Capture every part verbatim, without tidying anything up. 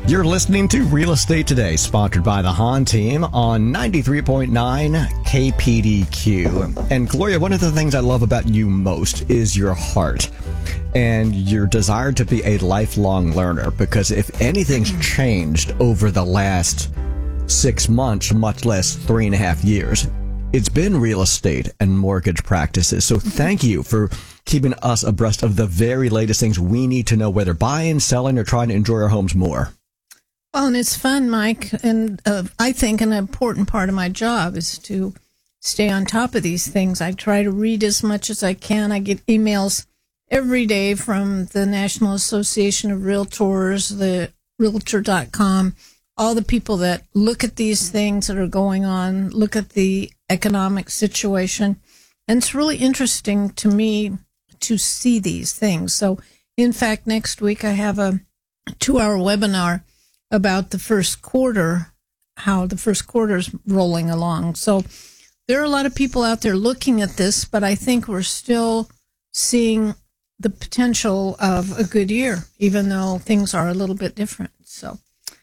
You're listening to Real Estate Today, sponsored by the Hahn team on ninety-three point nine K P D Q. And Gloria, one of the things I love about you most is your heart and your desire to be a lifelong learner, because if anything's changed over the last six months, much less three and a half years, it's been real estate and mortgage practices. So thank you for keeping us abreast of the very latest things we need to know, whether buying, selling, or trying to enjoy our homes more. Well, and it's fun, Mike, and uh, I think an important part of my job is to stay on top of these things. I try to read as much as I can. I get emails every day from the National Association of Realtors, the Realtor dot com, all the people that look at these things that are going on, look at the economic situation. And it's really interesting to me to see these things. So, in fact, next week I have a two-hour webinar about the first quarter, how the first quarter is rolling along. So there are a lot of people out there looking at this, but I think we're still seeing the potential of a good year, even though things are a little bit different. So,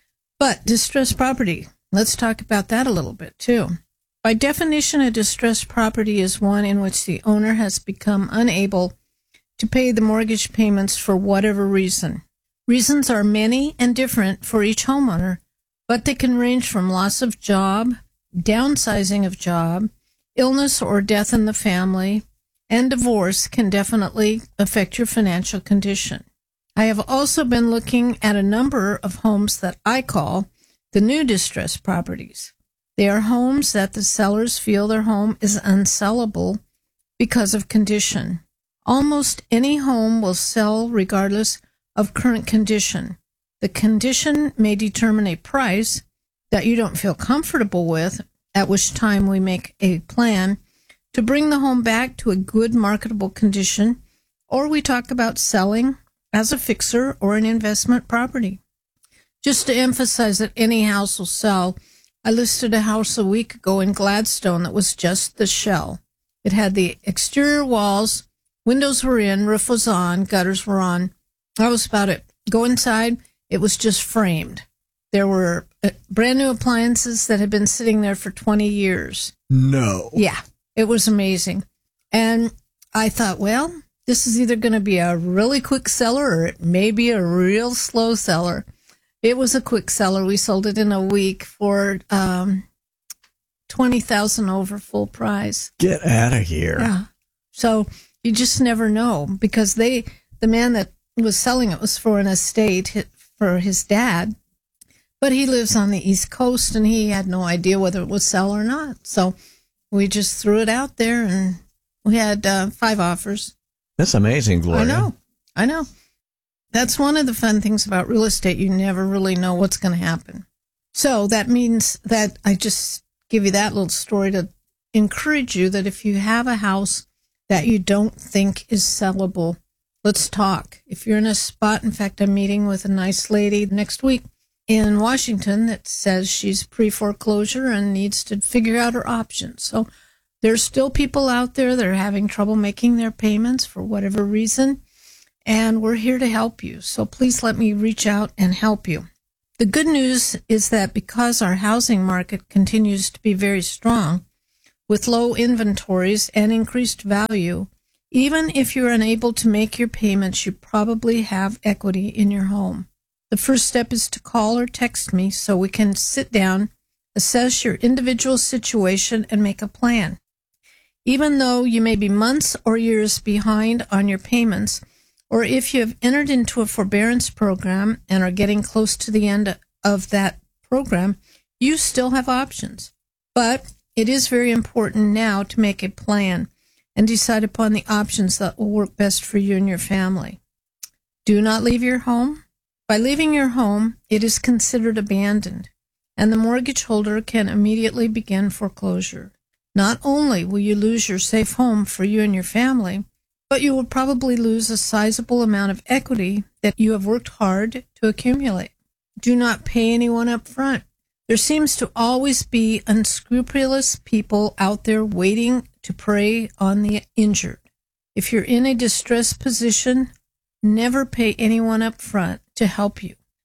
but distressed property, let's talk about that a little bit too. By definition, a distressed property is one in which the owner has become unable to pay the mortgage payments for whatever reason. Reasons are many and different for each homeowner, but they can range from loss of job, downsizing of job, illness or death in the family, and divorce can definitely affect your financial condition. I have also been looking at a number of homes that I call the new distressed properties. They are homes that the sellers feel their home is unsellable because of condition. Almost any home will sell regardless of current condition. The condition may determine a price that you don't feel comfortable with, at which time we make a plan to bring the home back to a good marketable condition, or we talk about selling as a fixer or an investment property. Just to emphasize that any house will sell, I listed a house a week ago in Gladstone that was just the shell. It had the exterior walls, windows were in, roof was on, gutters were on. That was about it. Go inside, it was just framed. There were brand new appliances that had been sitting there for twenty years. No. Yeah, it was amazing. And I thought, well, this is either going to be a really quick seller or it may be a real slow seller. It was a quick seller. We sold it in a week for um, twenty thousand dollars over full price. Get out of here. Yeah. So you just never know, because they, the man that was selling it was for an estate for his dad, but he lives on the East Coast and he had no idea whether it would sell or not. So we just threw it out there and we had uh, five offers. That's amazing, Gloria. I know. I know. That's one of the fun things about real estate. You never really know what's going to happen. So that means that I just give you that little story to encourage you that if you have a house that you don't think is sellable, let's talk. If you're in a spot, in fact, I'm meeting with a nice lady next week in Washington that says she's pre-foreclosure and needs to figure out her options. So there's still people out there that are having trouble making their payments for whatever reason, and we're here to help you. So please let me reach out and help you. The good news is that because our housing market continues to be very strong, with low inventories and increased value, even if you're unable to make your payments, you probably have equity in your home. The first step is to call or text me so we can sit down, assess your individual situation, and make a plan. Even though you may be months or years behind on your payments, or if you have entered into a forbearance program and are getting close to the end of that program, you still have options. But it is very important now to make a plan and decide upon the options that will work best for you and your family. Do not leave your home. By leaving your home, it is considered abandoned, and the mortgage holder can immediately begin foreclosure. Not only will you lose your safe home for you and your family, but you will probably lose a sizable amount of equity that you have worked hard to accumulate. Do not pay anyone up front. There seems to always be unscrupulous people out there waiting to prey on the injured. If you're in a distressed position, never pay anyone up front to help you.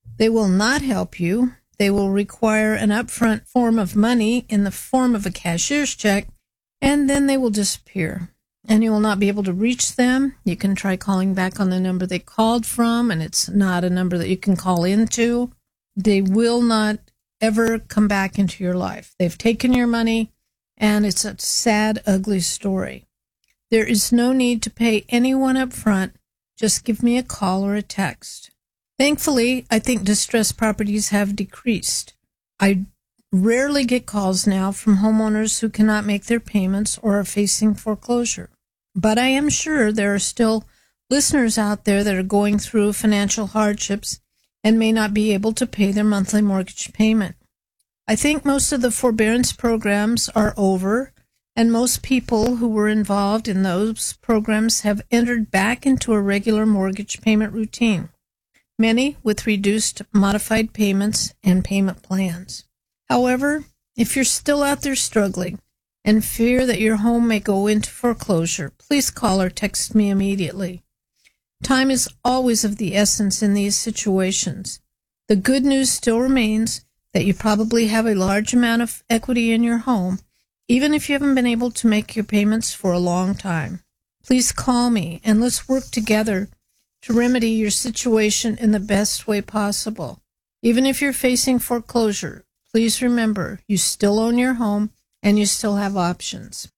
They will not help you. They will require an upfront form of money in the form of a cashier's check, and then they will disappear. And you will not be able to reach them. You can try calling back on the number they called from, and it's not a number that you can call into. They will not ever come back into your life. They've taken your money, and it's a sad, ugly story. There is no need to pay anyone up front. Just give me a call or a text. Thankfully, I think distressed properties have decreased. I rarely get calls now from homeowners who cannot make their payments or are facing foreclosure. But I am sure there are still listeners out there that are going through financial hardships and may not be able to pay their monthly mortgage payment. I think most of the forbearance programs are over, and most people who were involved in those programs have entered back into a regular mortgage payment routine, many with reduced modified payments and payment plans. However, if you're still out there struggling and fear that your home may go into foreclosure, please call or text me immediately. Time is always of the essence in these situations. The good news still remains that you probably have a large amount of equity in your home, even if you haven't been able to make your payments for a long time. Please call me and let's work together to remedy your situation in the best way possible. Even if you're facing foreclosure, please remember you still own your home and you still have options.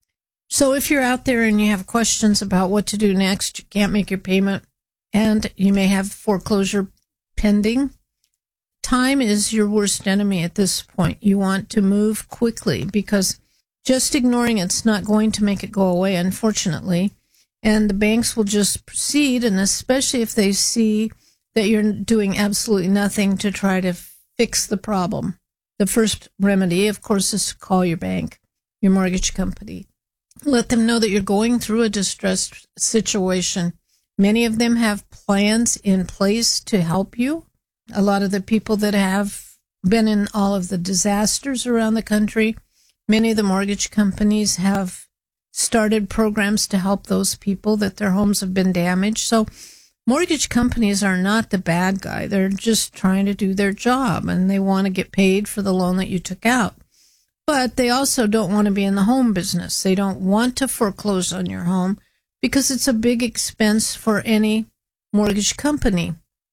So if you're out there and you have questions about what to do next, you can't make your payment, and you may have foreclosure pending, time is your worst enemy at this point. You want to move quickly because just ignoring it's not going to make it go away, unfortunately. And the banks will just proceed, and especially if they see that you're doing absolutely nothing to try to fix the problem. The first remedy, of course, is to call your bank, your mortgage company. Let them know that you're going through a distressed situation. Many of them have plans in place to help you. A lot of the people that have been in all of the disasters around the country, many of the mortgage companies have started programs to help those people that their homes have been damaged. So mortgage companies are not the bad guy. They're just trying to do their job, and they want to get paid for the loan that you took out. But they also don't want to be in the home business. They don't want to foreclose on your home because it's a big expense for any mortgage company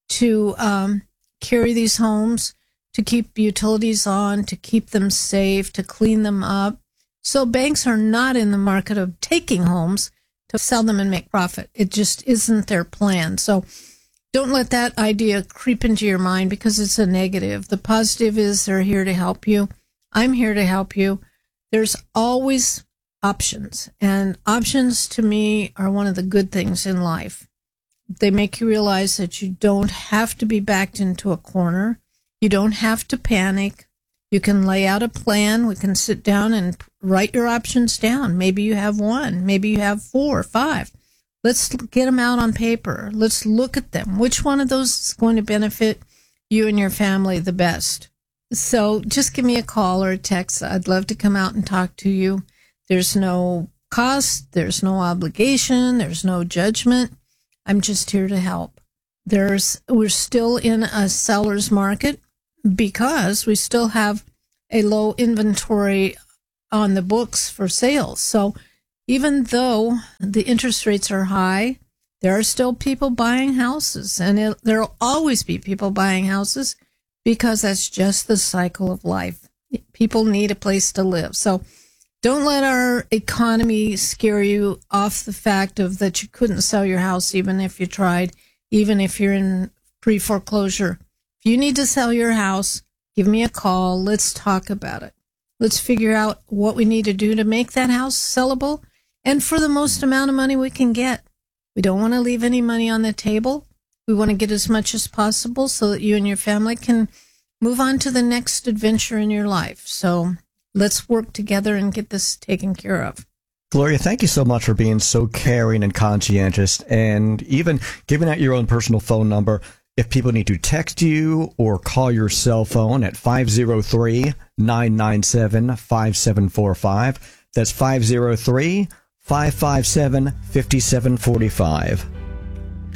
to um, carry these homes, to keep utilities on, to keep them safe, to clean them up. So banks are not in the market of taking homes to sell them and make profit. It just isn't their plan. So don't let that idea creep into your mind because it's a negative. The positive is they're here to help you. I'm here to help you. There's always options, and options to me are one of the good things in life. They make you realize that you don't have to be backed into a corner. You don't have to panic. You can lay out a plan. We can sit down and write your options down. Maybe you have one. Maybe you have four or five. Let's get them out on paper. Let's look at them. Which one of those is going to benefit you and your family the best? So just give me a call or a text. I'd love to come out and talk to you. There's no cost. There's no obligation. There's no judgment. I'm just here to help. There's, we're still in a seller's market because we still have a low inventory on the books for sales. So even though the interest rates are high, there are still people buying houses, and it, there'll always be people buying houses because that's just the cycle of life. People need a place to live. So don't let our economy scare you off the fact of that you couldn't sell your house even if you tried, even if you're in pre-foreclosure. If you need to sell your house, give me a call. Let's talk about it. Let's figure out what we need to do to make that house sellable and for the most amount of money we can get. We don't want to leave any money on the table. We want to get as much as possible so that you and your family can move on to the next adventure in your life. So let's work together and get this taken care of. Gloria, thank you so much for being so caring and conscientious and even giving out your own personal phone number. If people need to text you or call your cell phone at five oh three, nine nine seven, five seven four five. That's five oh three, five five seven, five seven four five.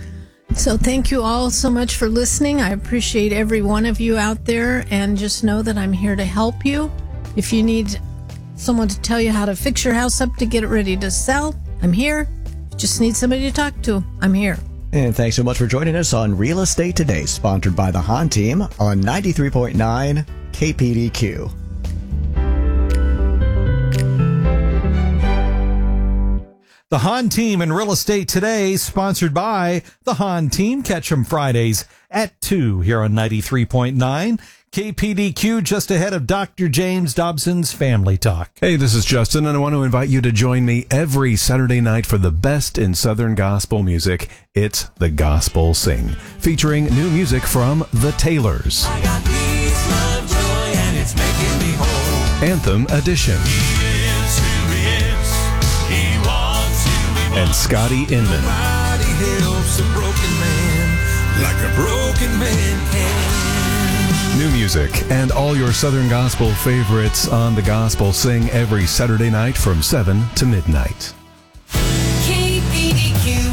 So thank you all so much for listening. I appreciate every one of you out there, and just know that I'm here to help you. If you need someone to tell you how to fix your house up to get it ready to sell, I'm here. If you just need somebody to talk to, I'm here. And thanks so much for joining us on Real Estate Today, sponsored by the Hahn Team on ninety-three point nine K P D Q. The Hahn Team and Real Estate Today, sponsored by the Hahn Team. Catch them Fridays at two here on ninety-three point nine K P D Q, just ahead of Doctor James Dobson's Family Talk. Hey, this is Justin, and I want to invite you to join me every Saturday night for the best in Southern gospel music. It's The Gospel Sing, featuring new music from The Taylors. I got peace, love, joy, and it's making me whole. Anthem Edition. He is who he is. He wants who he And wants. Scotty Inman. Nobody helps a broken man like a broken man can. New music and all your Southern gospel favorites on The Gospel Sing every Saturday night from seven to midnight. K P D Q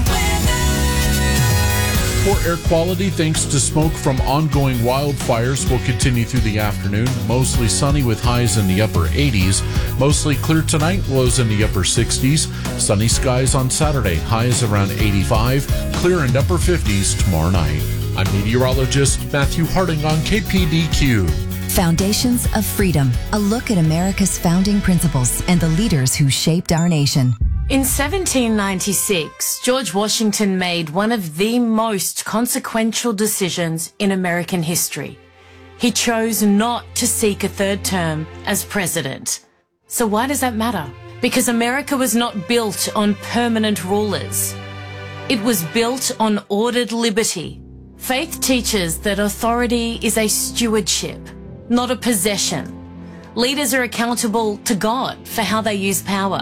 weather. Poor air quality thanks to smoke from ongoing wildfires will continue through the afternoon. Mostly sunny with highs in the upper eighties. Mostly clear tonight, lows in the upper sixties. Sunny skies on Saturday, highs around eighty-five. Clear and upper fifties tomorrow night. I'm meteorologist Matthew Harding on K P D Q. Foundations of Freedom, a look at America's founding principles and the leaders who shaped our nation. In seventeen ninety-six, George Washington made one of the most consequential decisions in American history. He chose not to seek a third term as president. So why does that matter? Because America was not built on permanent rulers. It was built on ordered liberty. Faith teaches that authority is a stewardship, not a possession. Leaders are accountable to God for how they use power.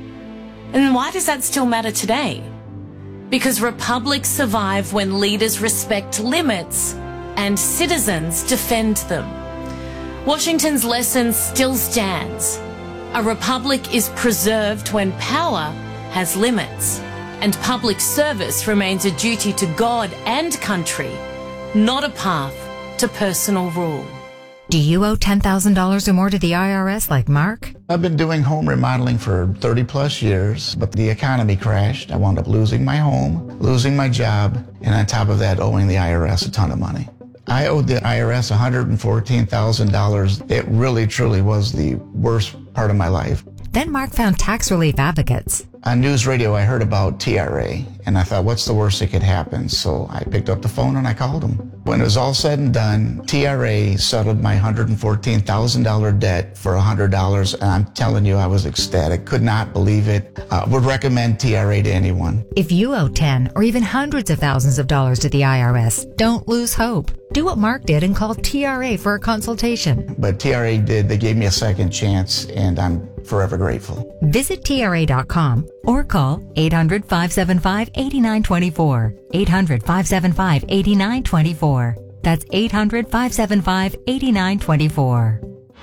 And why does that still matter today? Because republics survive when leaders respect limits and citizens defend them. Washington's lesson still stands. A republic is preserved when power has limits. And public service remains a duty to God and country, not a path to personal rule. Do you owe ten thousand dollars or more to the I R S like Mark? I've been doing home remodeling for thirty plus years, but the economy crashed. I wound up losing my home, losing my job, and on top of that, owing the I R S a ton of money. I owed the I R S one hundred fourteen thousand dollars. It really, truly was the worst part of my life. Then Mark found tax relief advocates. On news radio, I heard about T R A, and I thought, what's the worst that could happen? So I picked up the phone and I called them. When it was all said and done, T R A settled my one hundred fourteen thousand dollars debt for one hundred dollars, and I'm telling you, I was ecstatic. Could not believe it. Uh, would recommend T R A to anyone. If you owe ten or even hundreds of thousands of dollars to the I R S, don't lose hope. Do what Mark did and call T R A for a consultation. But T R A did. They gave me a second chance, and I'm forever grateful. Visit T R A dot com or call eight hundred, five seven five, eight nine two four. eight hundred, five seven five, eight nine two four. That's eight hundred, five seven five, eight nine two four.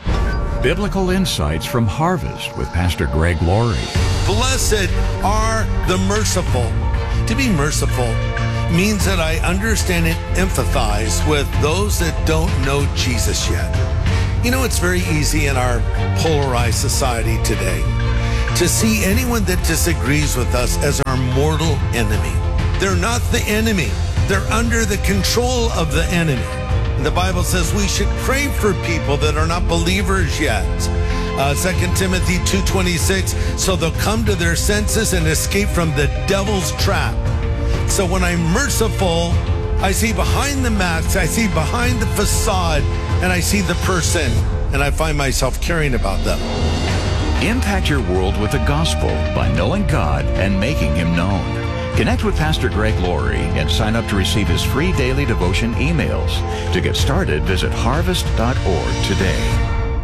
Biblical Insights from Harvest with Pastor Greg Laurie. Blessed are the merciful. To be merciful means that I understand and empathize with those that don't know Jesus yet. You know, it's very easy in our polarized society today to see anyone that disagrees with us as our mortal enemy. They're not the enemy. They're under the control of the enemy. The Bible says we should pray for people that are not believers yet. Uh, Second Timothy two twenty-six, so they'll come to their senses and escape from the devil's trap. So when I'm merciful, I see behind the mask, I see behind the facade, and I see the person, and I find myself caring about them. Impact your world with the gospel by knowing God and making Him known. Connect with Pastor Greg Laurie and sign up to receive his free daily devotion emails. To get started, visit harvest dot org today.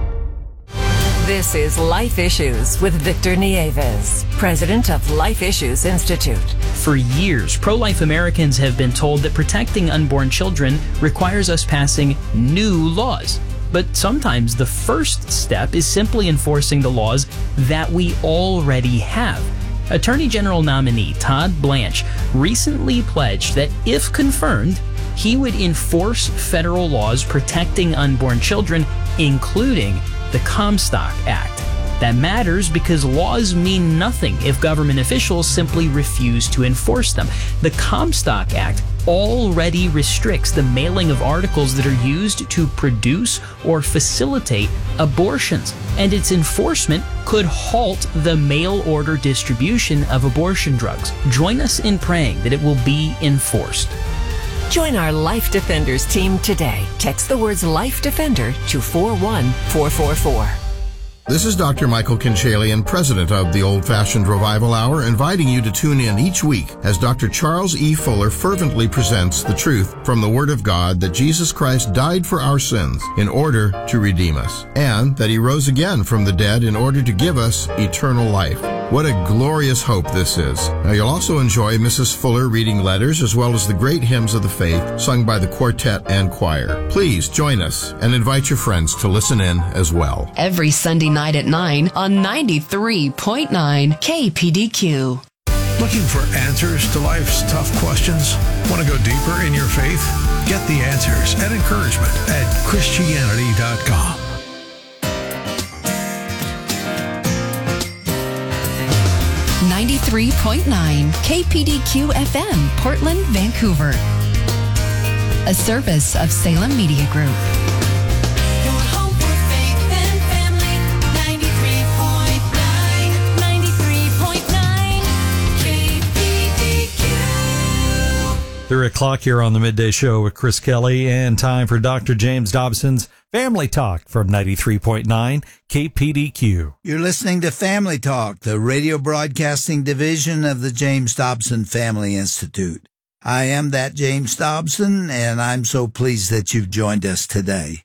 This is Life Issues with Victor Nieves, president of Life Issues Institute. For years, pro-life Americans have been told that protecting unborn children requires us passing new laws. But sometimes the first step is simply enforcing the laws that we already have. Attorney General nominee Todd Blanche recently pledged that if confirmed, he would enforce federal laws protecting unborn children, including the Comstock Act. That matters because laws mean nothing if government officials simply refuse to enforce them. The Comstock Act already restricts the mailing of articles that are used to produce or facilitate abortions, and its enforcement could halt the mail order distribution of abortion drugs. Join us in praying that it will be enforced. Join our Life Defenders team today. Text the words Life Defender to four one four four four. This is Doctor Michael Kinchalian, president of the Old Fashioned Revival Hour, inviting you to tune in each week as Doctor Charles E. Fuller fervently presents the truth from the Word of God that Jesus Christ died for our sins in order to redeem us, and that He rose again from the dead in order to give us eternal life. What a glorious hope this is. Now, you'll also enjoy Missus Fuller reading letters as well as the great hymns of the faith sung by the quartet and choir. Please join us and invite your friends to listen in as well. Every Sunday night at nine on ninety-three point nine K P D Q. Looking for answers to life's tough questions? Want to go deeper in your faith? Get the answers and encouragement at Christianity dot com. ninety-three point nine K P D Q F M, Portland, Vancouver. A service of Salem Media Group. Three o'clock here on the Midday Show with Chris Kelly, and time for Doctor James Dobson's Family Talk from ninety-three point nine K P D Q. You're listening to Family Talk, the radio broadcasting division of the James Dobson Family Institute. I am that James Dobson, and I'm so pleased that you've joined us today.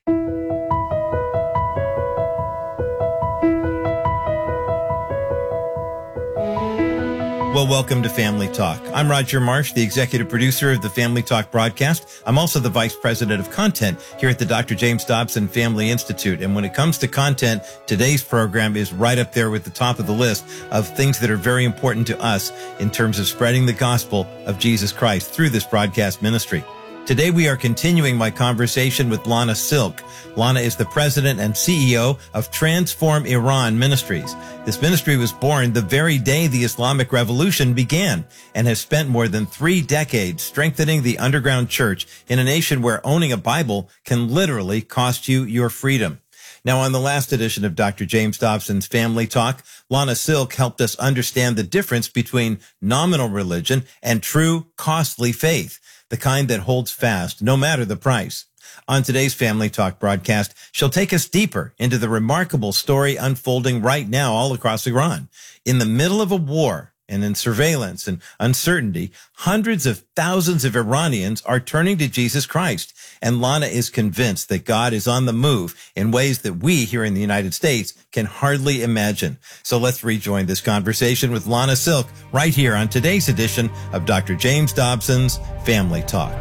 Well, welcome to Family Talk. I'm Roger Marsh, the executive producer of the Family Talk broadcast. I'm also the vice president of content here at the Doctor James Dobson Family Institute. And when it comes to content, today's program is right up there with the top of the list of things that are very important to us in terms of spreading the gospel of Jesus Christ through this broadcast ministry. Today, we are continuing my conversation with Lana Silk. Lana is the president and C E O of Transform Iran Ministries. This ministry was born the very day the Islamic Revolution began and has spent more than three decades strengthening the underground church in a nation where owning a Bible can literally cost you your freedom. Now, on the last edition of Doctor James Dobson's Family Talk, Lana Silk helped us understand the difference between nominal religion and true, costly faith, the kind that holds fast no matter the price. On today's Family Talk broadcast, she'll take us deeper into the remarkable story unfolding right now all across Iran. In the middle of a war and in surveillance and uncertainty, hundreds of thousands of Iranians are turning to Jesus Christ. And Lana is convinced that God is on the move in ways that we here in the United States can hardly imagine. So let's rejoin this conversation with Lana Silk right here on today's edition of Doctor James Dobson's Family Talk.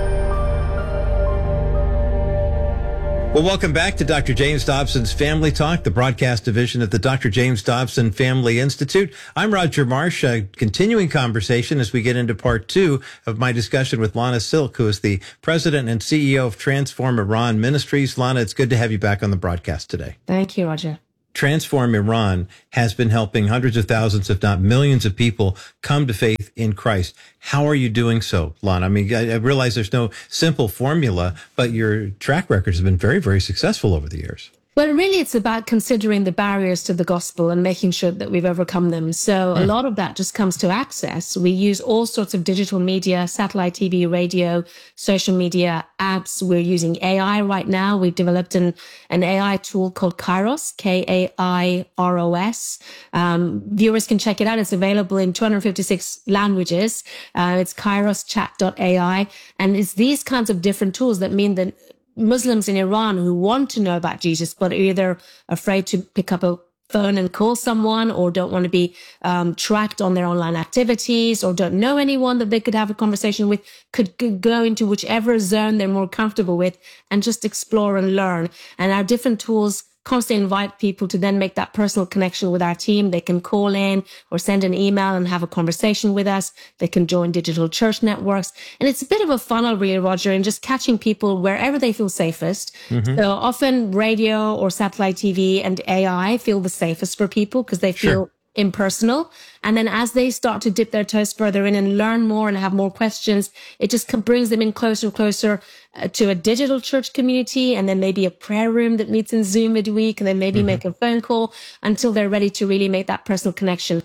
Well, welcome back to Doctor James Dobson's Family Talk, the broadcast division of the Doctor James Dobson Family Institute. I'm Roger Marsh, a continuing conversation as we get into part two of my discussion with Lana Silk, who is the president and C E O of Transform Iran Ministries. Lana, it's good to have you back on the broadcast today. Thank you, Roger. Transform Iran has been helping hundreds of thousands, if not millions of people come to faith in Christ. How are you doing so, Lana? I mean, I, I realize there's no simple formula, but your track record has been very, very successful over the years. Well, really, it's about considering the barriers to the gospel and making sure that we've overcome them. So mm. a lot of that just comes to access. We use all sorts of digital media, satellite T V, radio, social media, apps. We're using A I right now. We've developed an, an A I tool called Kairos, K A I R O S. Um, viewers can check it out. It's available in two hundred fifty-six languages. Uh, it's kairos chat dot A I. And it's these kinds of different tools that mean that Muslims in Iran who want to know about Jesus, but are either afraid to pick up a phone and call someone, or don't want to be um, tracked on their online activities, or don't know anyone that they could have a conversation with, could, could go into whichever zone they're more comfortable with and just explore and learn. And our different tools constantly invite people to then make that personal connection with our team. They can call in or send an email and have a conversation with us. They can join digital church networks. And it's a bit of a funnel, really, Roger, and just catching people wherever they feel safest. Mm-hmm. So often radio or satellite T V and A I feel the safest for people because they feel sure. impersonal. And then as they start to dip their toes further in and learn more and have more questions, it just brings them in closer and closer uh, to a digital church community, and then maybe a prayer room that meets in Zoom midweek, and then maybe mm-hmm. make a phone call until they're ready to really make that personal connection.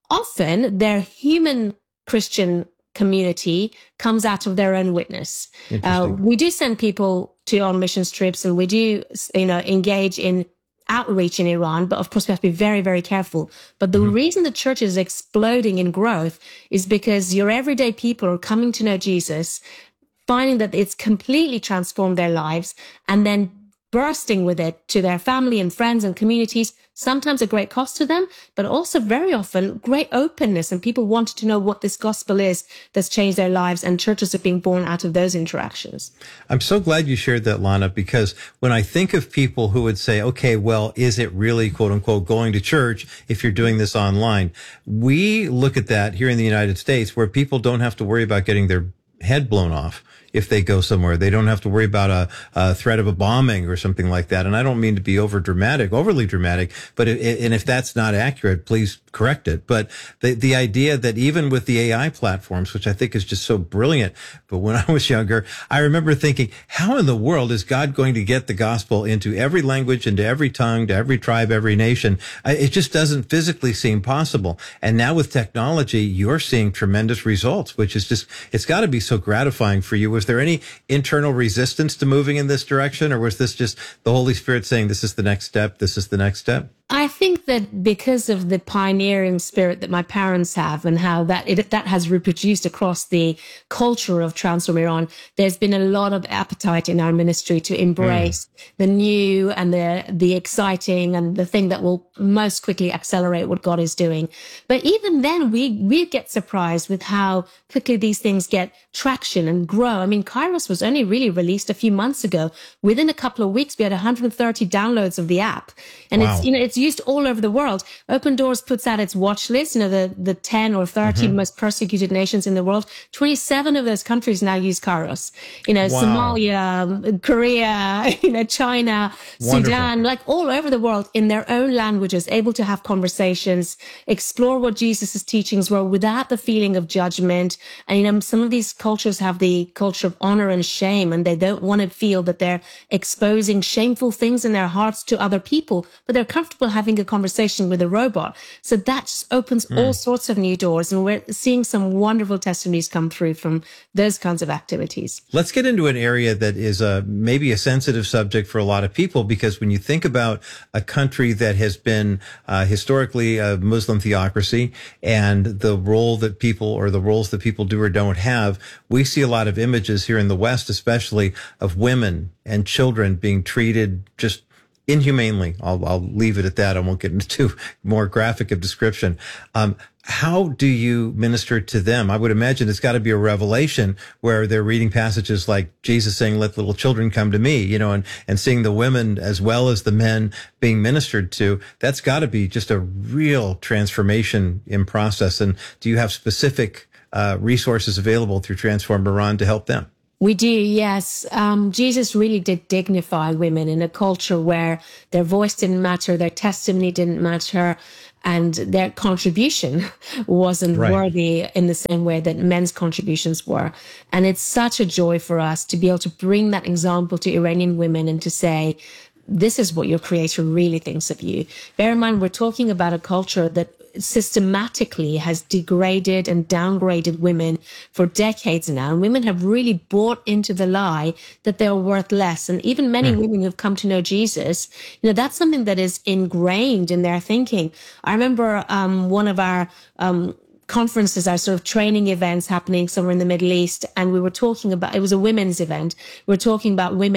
Often their human Christian community comes out of their own witness. Uh, we do send people to on mission trips, and we do, you know, engage in outreach in Iran, but of course we have to be very, very careful. But the mm-hmm. reason the church is exploding in growth is because your everyday people are coming to know Jesus, finding that it's completely transformed their lives, and then bursting with it to their family and friends and communities, sometimes a great cost to them, but also very often great openness, and people wanted to know what this gospel is that's changed their lives, and churches are being born out of those interactions. I'm so glad you shared that, Lana, because when I think of people who would say, okay, well, is it really, quote unquote, going to church if you're doing this online? We look at that here in the United States where people don't have to worry about getting their head blown off if they go somewhere. They don't have to worry about a, a threat of a bombing or something like that. And I don't mean to be over dramatic, overly dramatic, but it, and if that's not accurate, please correct it. But the, the idea that even with the A I platforms, which I think is just so brilliant, but when I was younger, I remember thinking, how in the world is God going to get the gospel into every language, into every tongue, to every tribe, every nation? I, it just doesn't physically seem possible. And now with technology, you're seeing tremendous results, which is just, it's got to be so gratifying for you. Was there any internal resistance to moving in this direction, or was this just the Holy Spirit saying, this is the next step, this is the next step? I think that because of the pioneering spirit that my parents have, and how that it, that has reproduced across the culture of Transform Iran, there's been a lot of appetite in our ministry to embrace mm. the new and the the exciting and the thing that will most quickly accelerate what God is doing. But even then, we we get surprised with how quickly these things get traction and grow. I mean, Kairos was only really released a few months ago. Within a couple of weeks, we had one hundred thirty downloads of the app, and wow. it's you know it's used all over the world. Open Doors puts out its watch list, you know, the, the ten or thirty mm-hmm. most persecuted nations in the world. twenty-seven of those countries now use Kairos. You know, wow. Somalia, Korea, you know, China, Wonderful. Sudan, like all over the world in their own languages, able to have conversations, explore what Jesus' teachings were without the feeling of judgment. And, you know, some of these cultures have the culture of honor and shame, and they don't want to feel that they're exposing shameful things in their hearts to other people, but they're comfortable having a conversation with a robot. So that just opens mm. all sorts of new doors, and we're seeing some wonderful testimonies come through from those kinds of activities. Let's get into an area that is a, maybe a sensitive subject for a lot of people, because when you think about a country that has been uh, historically a Muslim theocracy, and the role that people, or the roles that people do or don't have, we see a lot of images here in the West, especially of women and children being treated just inhumanely. I'll, I'll leave it at that. I won't get into too more graphic of description. Um, how do you minister to them? I would imagine it's got to be a revelation where they're reading passages like Jesus saying, let little children come to me, you know, and, and seeing the women as well as the men being ministered to. That's got to be just a real transformation in process. And do you have specific uh, resources available through Transform Iran to help them? We do, yes. Um, Jesus really did dignify women in a culture where their voice didn't matter, their testimony didn't matter, and their contribution wasn't right. worthy in the same way that men's contributions were. And it's such a joy for us to be able to bring that example to Iranian women and to say, this is what your creator really thinks of you. Bear in mind, we're talking about a culture that systematically has degraded and downgraded women for decades now. And women have really bought into the lie that they're worth less. And even many mm. women who've come to know Jesus, you know, that's something that is ingrained in their thinking. I remember um, one of our um, conferences, our sort of training events happening somewhere in the Middle East. And we were talking about, it was a women's event. We were talking about women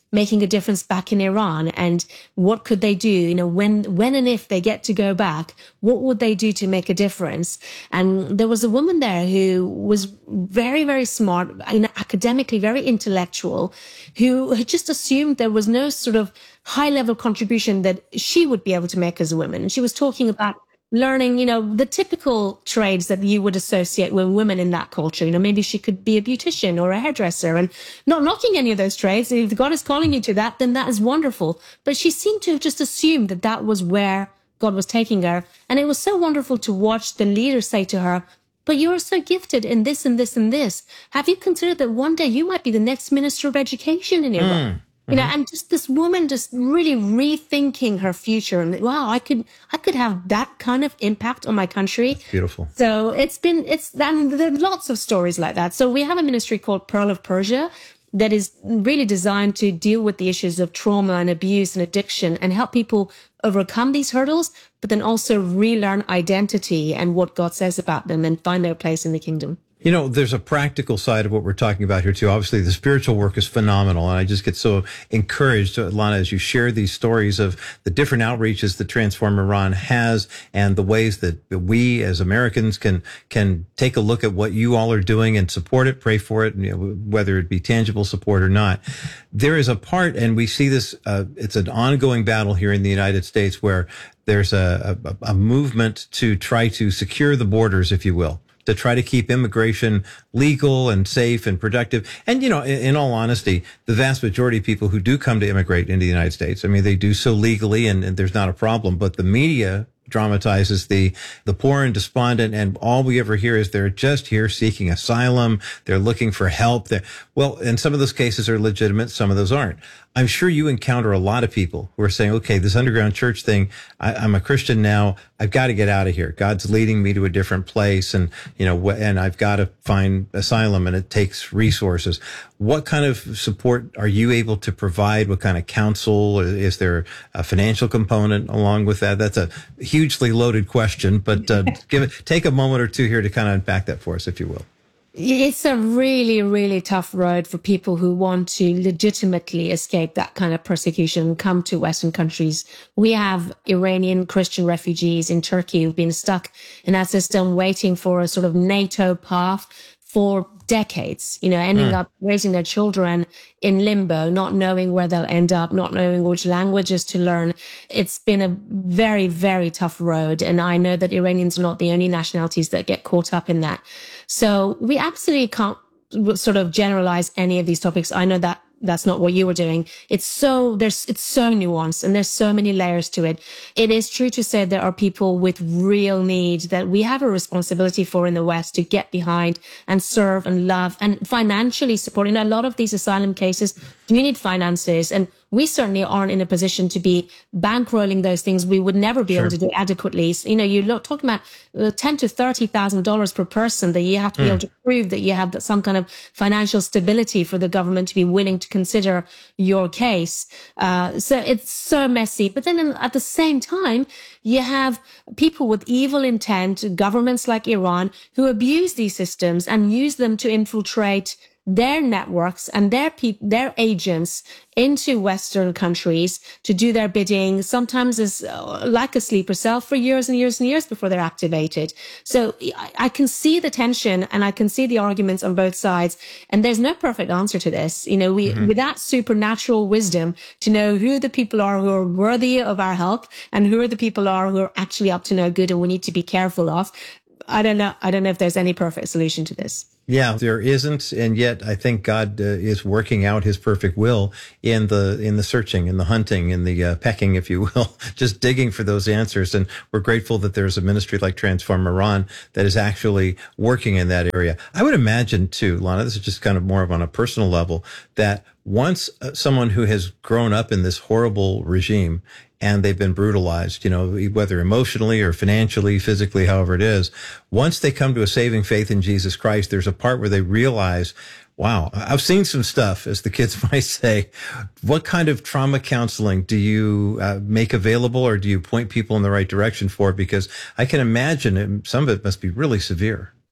making a difference back in Iran, and what could they do? You know, when, when and if they get to go back, what would they do to make a difference? And there was a woman there who was very, very smart, you know, academically very intellectual, who had just assumed there was no sort of high level contribution that she would be able to make as a woman. And she was talking about learning, you know, the typical trades that you would associate with women in that culture. You know, maybe she could be a beautician or a hairdresser, and not knocking any of those trades. If God is calling you to that, then that is wonderful. But she seemed to have just assumed that that was where God was taking her. And it was so wonderful to watch the leader say to her, but you're so gifted in this and this and this. Have you considered that one day you might be the next minister of education in Iran? Mm. You know, and just this woman just really rethinking her future, and wow, I could, I could have that kind of impact on my country. Beautiful. So it's been, it's, and there are lots of stories like that. So we have a ministry called Pearl of Persia that is really designed to deal with the issues of trauma and abuse and addiction and help people overcome these hurdles, but then also relearn identity and what God says about them and find their place in the kingdom. You know, there's a practical side of what we're talking about here, too. Obviously, the spiritual work is phenomenal. And I just get so encouraged, Lana, as you share these stories of the different outreaches that Transform Iran has and the ways that we as Americans can can take a look at what you all are doing and support it, pray for it, you know, whether it be tangible support or not. There is a part, and we see this, uh, it's an ongoing battle here in the United States where there's a, a, a movement to try to secure the borders, if you will, to try to keep immigration legal and safe and productive. And, you know, in, in all honesty, the vast majority of people who do come to immigrate into the United States, I mean, they do so legally and, and there's not a problem. But the media dramatizes the the poor and despondent, and all we ever hear is they're just here seeking asylum. They're looking for help. They're, well, and some of those cases are legitimate. Some of those aren't. I'm sure you encounter a lot of people who are saying, okay, this underground church thing, I, I'm a Christian now. I've got to get out of here. God's leading me to a different place. And, you know, and I've got to find asylum, and it takes resources. What kind of support are you able to provide? What kind of counsel? Is there a financial component along with that? That's a hugely loaded question, but uh, give it, take a moment or two here to kind of unpack that for us, if you will. It's a really, really tough road for people who want to legitimately escape that kind of persecution and come to Western countries. We have Iranian Christian refugees in Turkey who've been stuck in that system, waiting for a sort of NATO path for decades, you know, ending mm. up raising their children in limbo, not knowing where they'll end up, not knowing which languages to learn. It's been a very, very tough road. And I know that Iranians are not the only nationalities that get caught up in that. So we absolutely can't sort of generalize any of these topics. I know that that's not what you were doing. It's so, there's, it's so nuanced and there's so many layers to it. It is true to say there are people with real need that we have a responsibility for in the West to get behind and serve and love and financially support. In a lot of these asylum cases, do you need finances? And we certainly aren't in a position to be bankrolling those things. We would never be sure. able to do adequately. So, you know, you're talking about uh, ten to thirty thousand dollars per person that you have to mm. be able to prove that you have some kind of financial stability for the government to be willing to consider your case. Uh, so it's so messy. But then at the same time, you have people with evil intent, governments like Iran, who abuse these systems and use them to infiltrate their networks and their pe- their agents into Western countries to do their bidding, sometimes as uh, like a sleeper cell for years and years and years before they're activated. So I, I can see the tension and I can see the arguments on both sides. And there's no perfect answer to this. You know, we, mm-hmm. with that supernatural wisdom to know who the people are who are worthy of our help and who are the people are who are actually up to no good and we need to be careful of. I don't know. I don't know if there's any perfect solution to this. Yeah, there isn't, and yet I think God uh, is working out His perfect will in the in the searching, in the hunting, in the uh, pecking, if you will, just digging for those answers. And we're grateful that there's a ministry like Transform Iran that is actually working in that area. I would imagine too, Lana, this is just kind of more of on a personal level, that once uh, someone who has grown up in this horrible regime and they've been brutalized, you know, whether emotionally or financially, physically, however it is, once they come to a saving faith in Jesus Christ, there's a part where they realize, wow, I've seen some stuff, as the kids might say. What kind of trauma counseling do you uh, make available, or do you point people in the right direction for? Because I can imagine it, some of it must be really severe.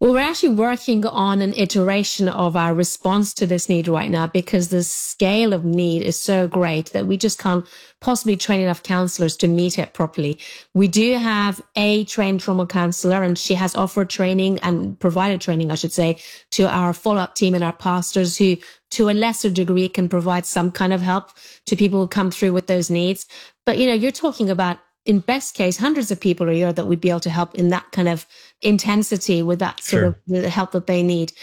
Well, we're actually working on an iteration of our response to this need right now, because the scale of need is so great that we just can't possibly train enough counselors to meet it properly. We do have a trained trauma counselor, and she has offered training and provided training, I should say, to our follow-up team and our pastors, who to a lesser degree can provide some kind of help to people who come through with those needs. But, you know, you're talking about, in best case, hundreds of people a year that we'd be able to help in that kind of intensity with that sort Sure. of the help that they need.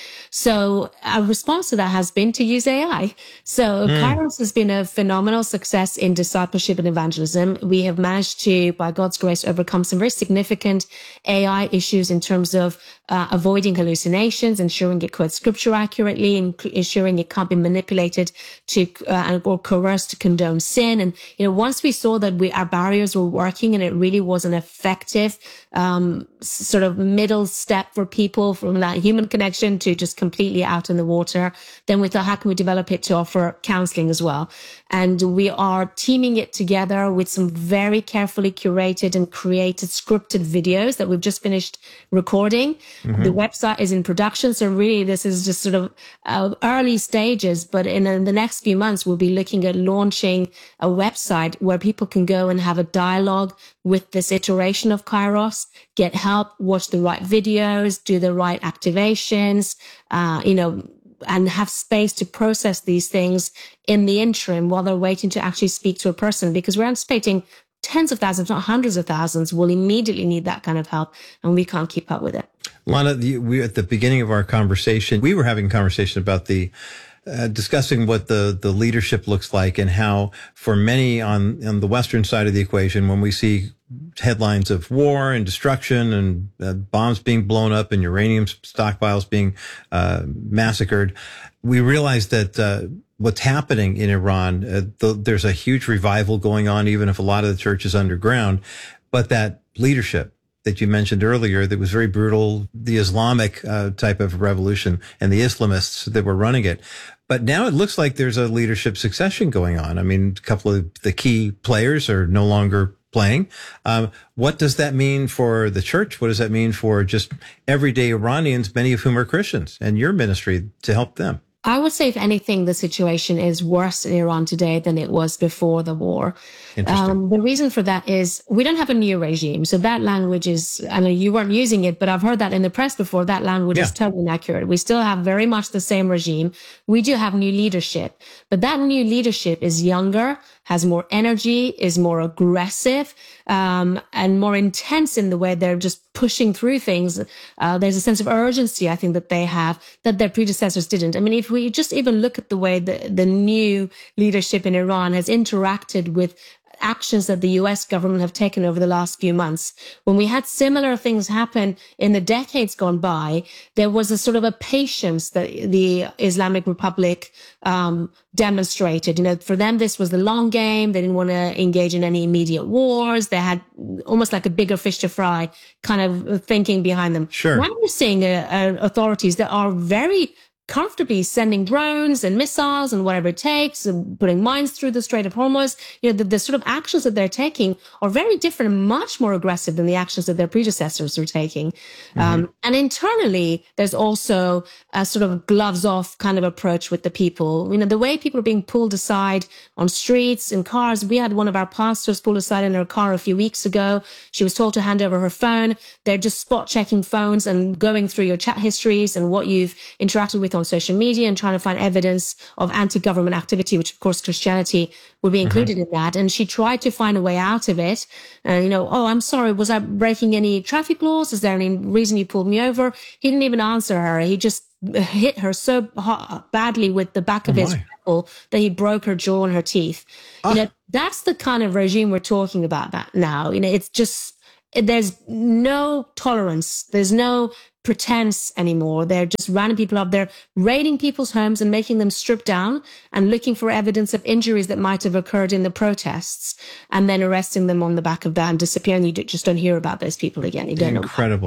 So our response to that has been to use A I. So Mm. Kairos has been a phenomenal success in discipleship and evangelism. We have managed to, by God's grace, overcome some very significant A I issues in terms of uh, avoiding hallucinations, ensuring it quotes scripture accurately, and ensuring it can't be manipulated to uh, or coerced to condone sin. And, you know, once we saw that we, our barriers were working and it really was an effective um, sort of middle step for people from that human connection to just completely out in the water, then we thought, how can we develop it to offer counseling as well? And we are teaming it together with some very carefully curated and created scripted videos that we've just finished recording. Mhm. The website is in production. So really this is just sort of uh, early stages, but in, in the next few months, we'll be looking at launching a website where people can go and have a dialogue with this iteration of Kairos, get help, watch the right videos, do the right activations, uh, you know, and have space to process these things in the interim while they're waiting to actually speak to a person, because we're anticipating tens of thousands, not hundreds of thousands, will immediately need that kind of help, and we can't keep up with it. Lana, the- we, at the beginning of our conversation, we were having a conversation about the uh, discussing what the, the leadership looks like, and how for many on, on the Western side of the equation, when we see headlines of war and destruction and uh, bombs being blown up and uranium stockpiles being uh, massacred, we realize that uh, what's happening in Iran, uh, the, there's a huge revival going on, even if a lot of the church is underground, but that leadership that you mentioned earlier that was very brutal, the Islamic uh, type of revolution and the Islamists that were running it. But now it looks like there's a leadership succession going on. I mean, a couple of the key players are no longer playing. Um, what does that mean for the church? What does that mean for just everyday Iranians, many of whom are Christians, and your ministry to help them? I would say, if anything, the situation is worse in Iran today than it was before the war. Um, the reason for that is we don't have a new regime. So that language is, I know you weren't using it, but I've heard that in the press before. That language Yeah. is totally inaccurate. We still have very much the same regime. We do have new leadership, but that new leadership is younger, has more energy, is more aggressive, um, and more intense in the way they're just pushing through things. Uh, there's a sense of urgency, I think, that they have that their predecessors didn't. I mean, if we just even look at the way the, the new leadership in Iran has interacted with actions that the U S government have taken over the last few months. When we had similar things happen in the decades gone by, there was a sort of a patience that the Islamic Republic um, demonstrated. You know, for them, this was the long game. They didn't want to engage in any immediate wars. They had almost like a bigger fish to fry kind of thinking behind them. Sure. Now we're seeing uh, uh, authorities that are very comfortably sending drones and missiles and whatever it takes, and putting mines through the Strait of Hormuz. You know, the, the sort of actions that they're taking are very different and much more aggressive than the actions that their predecessors were taking. Mm-hmm. Um, and internally, there's also a sort of gloves off kind of approach with the people. You know, the way people are being pulled aside on streets and cars. We had one of our pastors pulled aside in her car a few weeks ago. She was told to hand over her phone. They're just spot checking phones and going through your chat histories and what you've interacted with on social media and trying to find evidence of anti-government activity, which of course Christianity would be included mm-hmm. in that. And she tried to find a way out of it. And, you know, oh, I'm sorry, was I breaking any traffic laws? Is there any reason you pulled me over? He didn't even answer her. He just hit her so hot, badly with the back of oh his rifle that he broke her jaw and her teeth. Oh. You know, that's the kind of regime we're talking about that now. You know, it's just, there's no tolerance. There's no pretense anymore. They're just rounding people up. They're raiding people's homes and making them strip down and looking for evidence of injuries that might have occurred in the protests, and then arresting them on the back of that and disappearing. You just don't hear about those people again. You don't Incredible. know.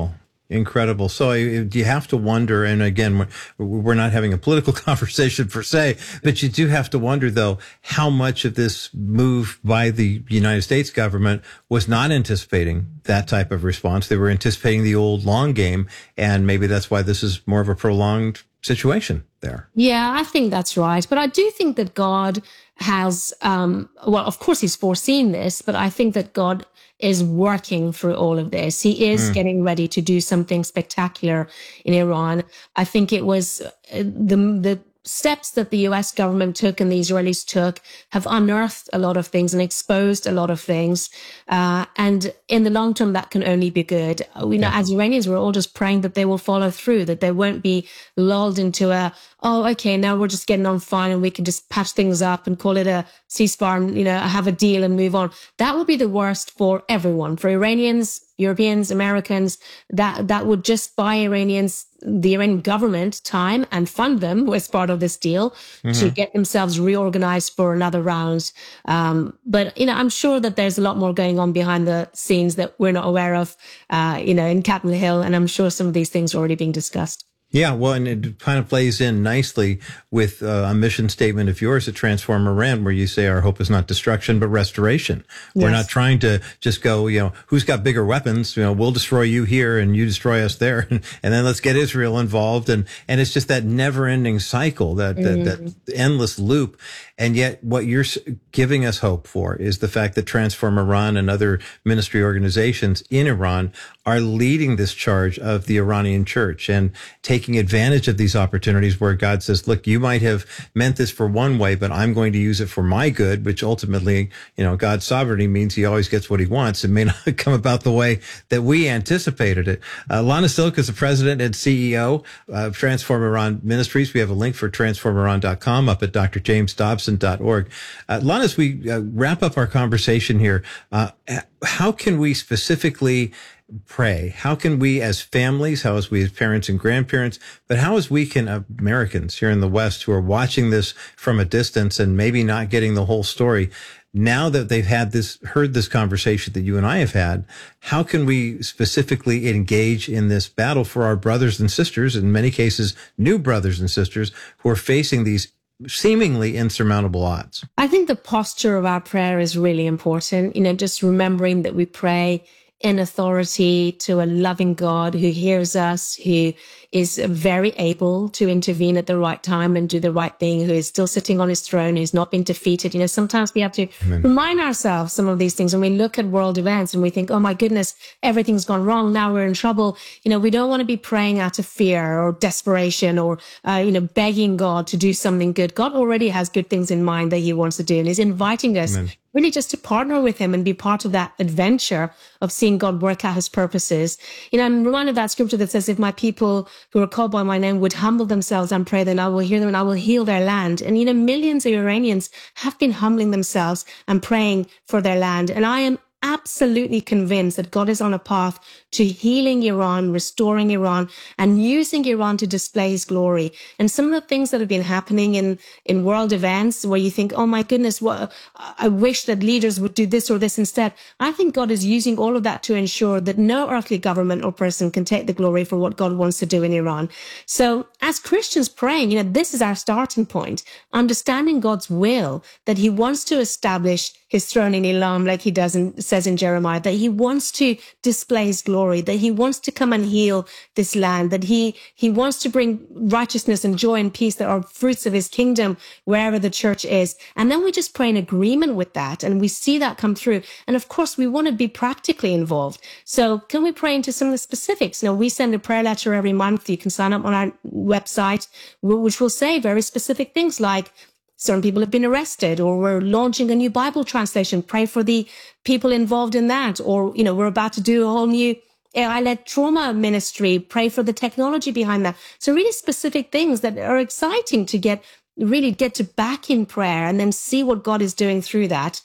Incredible. So you have to wonder, and again, we're not having a political conversation per se, but you do have to wonder, though, how much of this move by the United States government was not anticipating that type of response. They were anticipating the old long game, and maybe that's why this is more of a prolonged situation there. Yeah, I think that's right. But I do think that God has, um, well, of course he's foreseen this, but I think that God is working through all of this. He is mm. getting ready to do something spectacular in Iran. I think it was uh, the, the steps that the U S government took and the Israelis took have unearthed a lot of things and exposed a lot of things. Uh, and in the long term, that can only be good. We know, yeah. as Iranians, we're all just praying that they will follow through, that they won't be lulled into a, oh, okay, now we're just getting on fine and we can just patch things up and call it a ceasefire and, you know, have a deal and move on. That would be the worst for everyone, for Iranians, Europeans, Americans. That, that would just buy Iranians, the Iranian government, time and fund them as part of this deal mm-hmm. to get themselves reorganized for another round. Um, but, you know, I'm sure that there's a lot more going on behind the scenes that we're not aware of, uh, you know, in Capitol Hill. And I'm sure some of these things are already being discussed. Yeah, well, and it kind of plays in nicely with uh, a mission statement of yours at Transform Iran, where you say our hope is not destruction, but restoration. Yes. We're not trying to just go, you know, who's got bigger weapons? You know, we'll destroy you here and you destroy us there. And, and then let's get Israel involved. And, and it's just that never ending cycle, that, mm-hmm. that, that endless loop. And yet what you're giving us hope for is the fact that Transform Iran and other ministry organizations in Iran are leading this charge of the Iranian church and taking advantage of these opportunities where God says, look, you might have meant this for one way, but I'm going to use it for my good, which ultimately, you know, God's sovereignty means he always gets what he wants. It may not come about the way that we anticipated it. Uh, Lana Silk is the president and C E O of Transform Iran Ministries. We have a link for transform iran dot com up at d r james dobson dot org. Uh, Lana, as we uh, wrap up our conversation here, uh, how can we specifically pray? How can we as families, how as we as parents and grandparents, but how as we can, uh, Americans here in the West who are watching this from a distance and maybe not getting the whole story, now that they've had this, heard this conversation that you and I have had, how can we specifically engage in this battle for our brothers and sisters, in many cases, new brothers and sisters who are facing these seemingly insurmountable odds? I think the posture of our prayer is really important. You know, just remembering that we pray in authority to a loving God who hears us, who is very able to intervene at the right time and do the right thing, who is still sitting on his throne, who's not been defeated. You know, sometimes we have to Amen. Remind ourselves some of these things when we look at world events and we think, oh my goodness, everything's gone wrong. Now we're in trouble. You know, we don't want to be praying out of fear or desperation or, uh, you know, begging God to do something good. God already has good things in mind that he wants to do, and he's inviting us Amen. Really just to partner with him and be part of that adventure of seeing God work out his purposes. You know, I'm reminded of that scripture that says, if my people who are called by my name would humble themselves and pray, then I will hear them and I will heal their land. And, you know, millions of Iranians have been humbling themselves and praying for their land. And I am absolutely convinced that God is on a path to healing Iran, restoring Iran, and using Iran to display his glory. And some of the things that have been happening in, in world events where you think, oh my goodness, what, I wish that leaders would do this or this instead. I think God is using all of that to ensure that no earthly government or person can take the glory for what God wants to do in Iran. So as Christians praying, you know, this is our starting point, understanding God's will, that he wants to establish his throne in Elam, like he does in, says in Jeremiah, that he wants to display his glory, that he wants to come and heal this land, that he, he wants to bring righteousness and joy and peace that are fruits of his kingdom wherever the church is. And then we just pray in agreement with that, and we see that come through. And of course, we want to be practically involved. So can we pray into some of the specifics? You know, we send a prayer letter every month. You can sign up on our website, which will say very specific things like, certain people have been arrested, or we're launching a new Bible translation. Pray for the people involved in that. Or, you know, we're about to do a whole new A I-led trauma ministry. Pray for the technology behind that. So really specific things that are exciting to get, really get to back in prayer and then see what God is doing through that.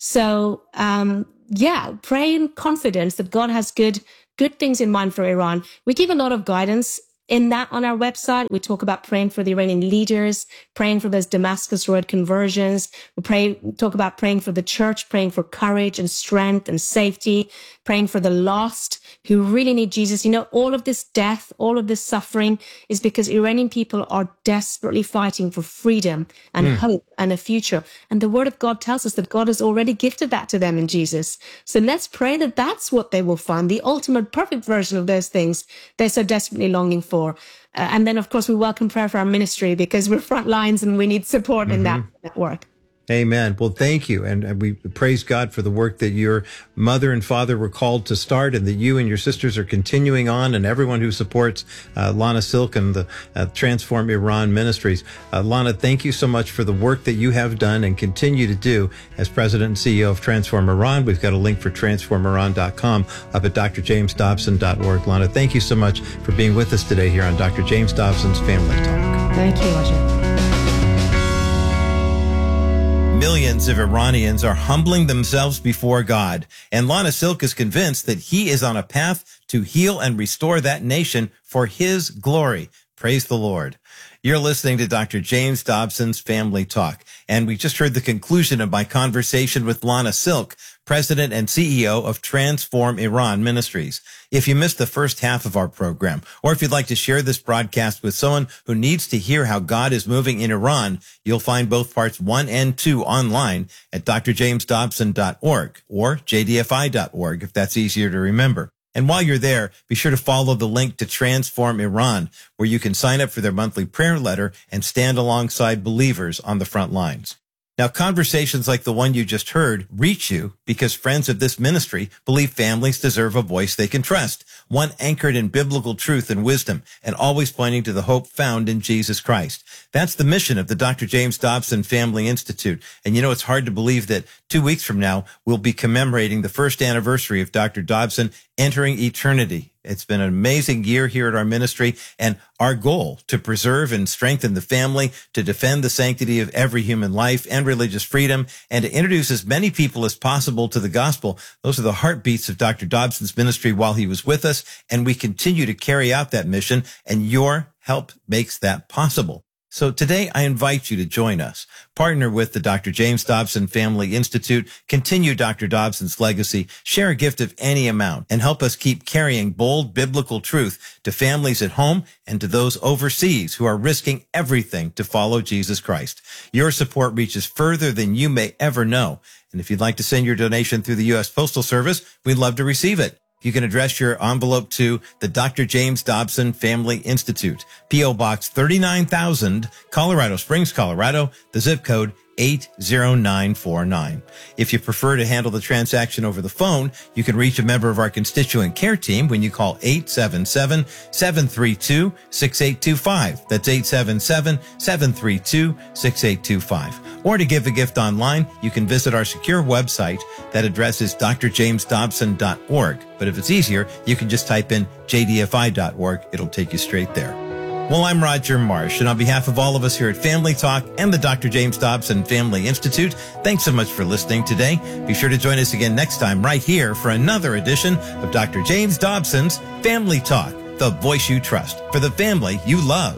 So, um, yeah, pray in confidence that God has good, good things in mind for Iran. We give a lot of guidance in that on our website. We talk about praying for the Iranian leaders, praying for those Damascus Road conversions. We pray, talk about praying for the church, praying for courage and strength and safety, praying for the lost who really need Jesus. You know, all of this death, all of this suffering is because Iranian people are desperately fighting for freedom and Mm. hope and a future. And the word of God tells us that God has already gifted that to them in Jesus. So let's pray that that's what they will find, the ultimate perfect version of those things they're so desperately longing for. Uh, and then, of course, we welcome prayer for our ministry because we're front lines and we need support in that, that work. Amen. Well, thank you. And, and we praise God for the work that your mother and father were called to start, and that you and your sisters are continuing on, and everyone who supports uh, Lana Silk and the uh, Transform Iran Ministries. Uh, Lana, thank you so much for the work that you have done and continue to do as president and C E O of Transform Iran. We've got a link for transform iran dot com up at d r james dobson dot org. Lana, thank you so much for being with us today here on Doctor James Dobson's Family Talk. Thank you, Roger. Millions of Iranians are humbling themselves before God, and Lana Silk is convinced that he is on a path to heal and restore that nation for his glory. Praise the Lord. You're listening to Doctor James Dobson's Family Talk, and we just heard the conclusion of my conversation with Lana Silk, President and C E O of Transform Iran Ministries. If you missed the first half of our program, or if you'd like to share this broadcast with someone who needs to hear how God is moving in Iran, you'll find both parts one and two online at d r james dobson dot org or j d f i dot org, if that's easier to remember. And while you're there, be sure to follow the link to Transform Iran, where you can sign up for their monthly prayer letter and stand alongside believers on the front lines. Now, conversations like the one you just heard reach you because friends of this ministry believe families deserve a voice they can trust, one anchored in biblical truth and wisdom, and always pointing to the hope found in Jesus Christ. That's the mission of the Doctor James Dobson Family Institute. And you know, it's hard to believe that two weeks from now, we'll be commemorating the first anniversary of Doctor Dobson entering eternity. It's been an amazing year here at our ministry, and our goal to preserve and strengthen the family, to defend the sanctity of every human life and religious freedom, and to introduce as many people as possible to the gospel. Those are the heartbeats of Doctor Dobson's ministry while he was with us, and we continue to carry out that mission, and your help makes that possible. So today I invite you to join us, partner with the Doctor James Dobson Family Institute, continue Doctor Dobson's legacy, share a gift of any amount, and help us keep carrying bold biblical truth to families at home and to those overseas who are risking everything to follow Jesus Christ. Your support reaches further than you may ever know. And if you'd like to send your donation through the U S Postal Service, we'd love to receive it. You can address your envelope to the Doctor James Dobson Family Institute, P O Box thirty-nine thousand, Colorado Springs, Colorado, the zip code eight zero nine four nine. If you prefer to handle the transaction over the phone, you can reach a member of our constituent care team when you call eight seven seven, seven three two, six eight two five. That's eight seven seven, seven three two, six eight two five. Or to give a gift online, you can visit our secure website. That address is d r james dobson dot org. But if it's easier, you can just type in j d f i dot org. It'll take you straight there. Well, I'm Roger Marsh, and on behalf of all of us here at Family Talk and the Doctor James Dobson Family Institute, thanks so much for listening today. Be sure to join us again next time right here for another edition of Doctor James Dobson's Family Talk, the voice you trust for the family you love.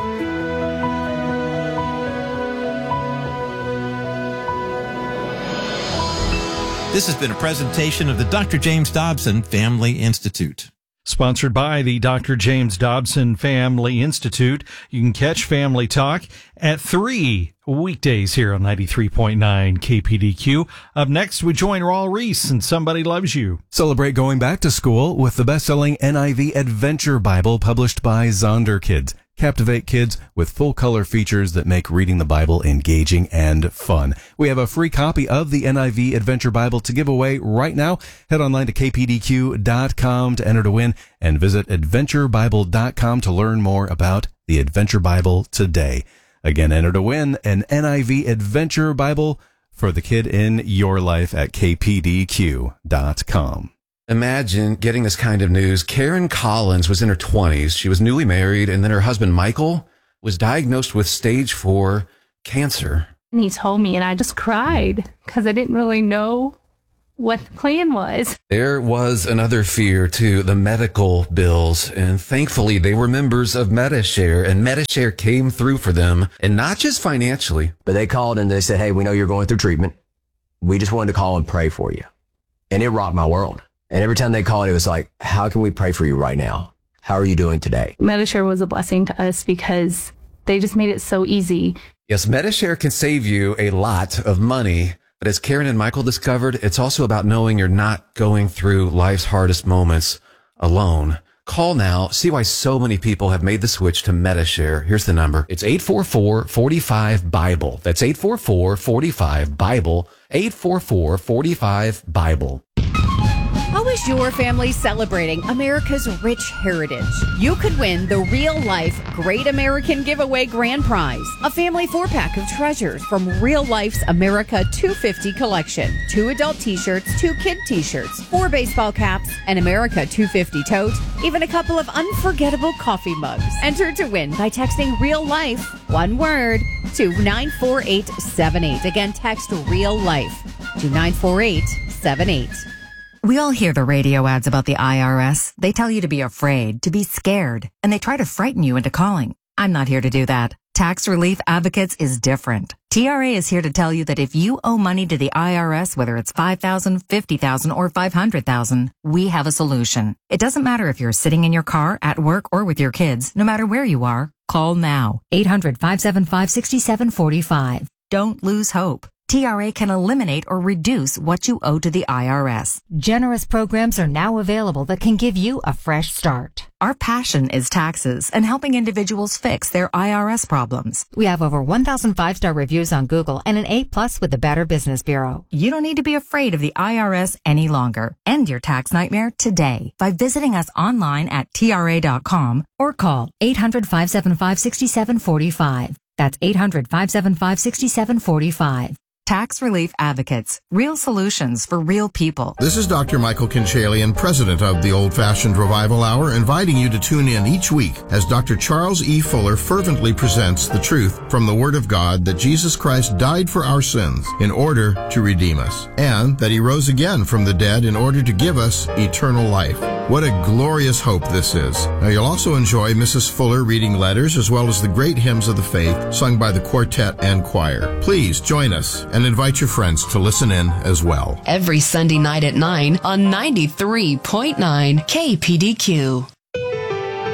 This has been a presentation of the Doctor James Dobson Family Institute. Sponsored by the Doctor James Dobson Family Institute. You can catch Family Talk at three weekdays here on ninety-three point nine K P D Q. Up next, we join Raul Reese and Somebody Loves You. Celebrate going back to school with the best-selling N I V Adventure Bible published by Zonder Kids. Captivate kids with full-color features that make reading the Bible engaging and fun. We have a free copy of the N I V Adventure Bible to give away right now. Head online to k p d q dot com to enter to win and visit adventure bible dot com to learn more about the Adventure Bible today. Again, enter to win an N I V Adventure Bible for the kid in your life at k p d q dot com. Imagine getting this kind of news. Karen Collins was in her twenties. She was newly married, and then her husband, Michael, was diagnosed with stage four cancer. And he told me, and I just cried because I didn't really know what the plan was. There was another fear too, the medical bills. And thankfully they were members of Medi-Share, and Medi-Share came through for them, and not just financially. But they called and they said, hey, we know you're going through treatment. We just wanted to call and pray for you. And it rocked my world. And every time they called, it was like, how can we pray for you right now? How are you doing today? Medi-Share was a blessing to us because they just made it so easy. Yes, Medi-Share can save you a lot of money. But as Karen and Michael discovered, it's also about knowing you're not going through life's hardest moments alone. Call now. See why so many people have made the switch to Medi-Share. Here's the number. It's eight four four, four five, BIBLE. That's eight four four, four five, BIBLE. eight four four, four five, BIBLE. How is your family celebrating America's rich heritage? You could win the Real Life Great American Giveaway Grand Prize, a family four-pack of treasures from Real Life's America two fifty collection. Two adult t-shirts, two kid t-shirts, four baseball caps, an America two fifty tote, even a couple of unforgettable coffee mugs. Enter to win by texting Real Life, one word, to nine four eight seven eight. Again, text Real Life to nine four eight seven eight. We all hear the radio ads about the I R S. They tell you to be afraid, to be scared, and they try to frighten you into calling. I'm not here to do that. Tax Relief Advocates is different. T R A is here to tell you that if you owe money to the I R S, whether it's five thousand dollars, fifty thousand dollars, or five hundred thousand dollars, we have a solution. It doesn't matter if you're sitting in your car, at work, or with your kids. No matter where you are, call now. eight hundred, five seven five, six seven four five. Don't lose hope. T R A can eliminate or reduce what you owe to the I R S. Generous programs are now available that can give you a fresh start. Our passion is taxes and helping individuals fix their I R S problems. We have over one thousand five-star reviews on Google and an A plus with the Better Business Bureau. You don't need to be afraid of the I R S any longer. End your tax nightmare today by visiting us online at T R A dot com or call eight hundred, five seven five, six seven four five. That's eight hundred, five seven five, six seven four five. Tax Relief Advocates. Real solutions for real people. This is Doctor Michael Kinchalian, president of the Old Fashioned Revival Hour, inviting you to tune in each week as Doctor Charles E. Fuller fervently presents the truth from the Word of God that Jesus Christ died for our sins in order to redeem us, and that He rose again from the dead in order to give us eternal life. What a glorious hope this is. Now, you'll also enjoy Missus Fuller reading letters as well as the great hymns of the faith sung by the quartet and choir. Please join us and invite your friends to listen in as well. Every Sunday night at nine on ninety-three point nine K P D Q.